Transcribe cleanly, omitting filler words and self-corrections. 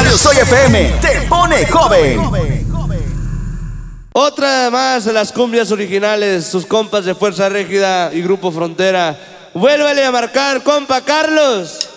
Yo Soy FM te pone joven. Otra más de las cumbias originales, sus compas de Fuerza Régida y Grupo Frontera. Vuélvale a marcar, compa Carlos.